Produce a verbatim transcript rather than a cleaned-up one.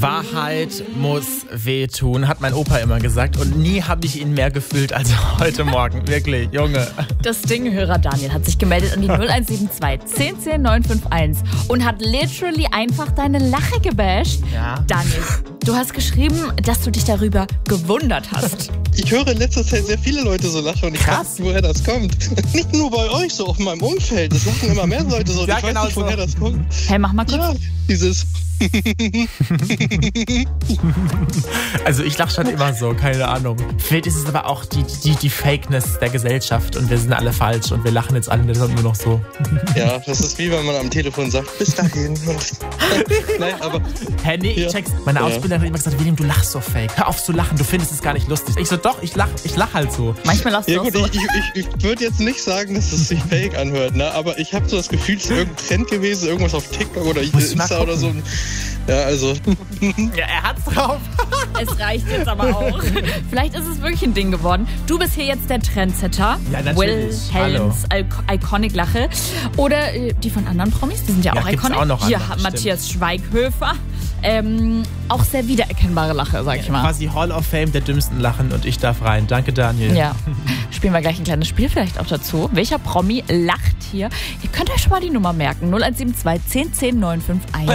Wahrheit muss wehtun, hat mein Opa immer gesagt. Und nie habe ich ihn mehr gefühlt als heute Morgen. Wirklich, Junge. Das Dinghörer Daniel hat sich gemeldet an die null eins sieben zwei zehn zehn neun fünf eins und hat literally einfach deine Lache gebasht. Ja. Daniel, du hast geschrieben, dass du dich darüber gewundert hast. Ich höre in letzter Zeit sehr viele Leute so lachen und ich Krass. weiß nicht, woher das kommt. Nicht nur bei euch, so auch in meinem Umfeld. Das lachen immer mehr Leute so. Ja, ich genau weiß nicht, woher so. das kommt. Hey, mach mal kurz. Ja, dieses... Also ich lache schon immer so, keine Ahnung. Vielleicht ist es aber auch die, die, die Fakeness der Gesellschaft und wir sind alle falsch und wir lachen jetzt alle nur noch so. Ja, das ist wie wenn man am Telefon sagt, bis dahin. Nein, aber... Hä, nee, Ja. ich check's. Meine Ja. Ausbilderin hat immer gesagt, William, du lachst so fake. Hör auf zu lachen, du findest es gar nicht lustig. Ich so, doch, ich lach, ich lach halt so. Manchmal lachst du Ja auch gut, so. ich, ich, ich würde jetzt nicht sagen, dass es sich fake anhört, ne? Aber ich habe so das Gefühl, es ist irgendein Trend gewesen, irgendwas auf TikTok oder Muss ich mal Insta oder so. gucken. Ja, also... Ja, er hat's drauf. Es reicht jetzt aber auch. Vielleicht ist es wirklich ein Ding geworden. Du bist hier jetzt der Trendsetter. Ja, natürlich. Wilhelms Iconic-Lache. Oder äh, die von anderen Promis, die sind ja, Ja, auch gibt's iconic. auch noch hier andere, hat stimmt. Matthias Schweighöfer. Ähm, auch sehr wiedererkennbare Lache, sag ich mal. Quasi Hall of Fame der dümmsten Lachen und ich darf rein. Danke, Daniel. Ja. Spielen wir gleich ein kleines Spiel vielleicht auch dazu. Welcher Promi lacht hier? Ihr könnt euch schon mal die Nummer merken. null eins sieben zwei zehn zehn neun fünf eins.